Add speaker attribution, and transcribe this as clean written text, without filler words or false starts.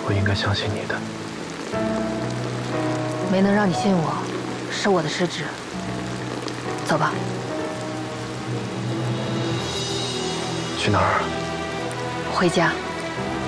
Speaker 1: 我应该相信你的。
Speaker 2: 没能让你信我，是我的失职。走吧。
Speaker 1: 去哪儿？
Speaker 2: 回家。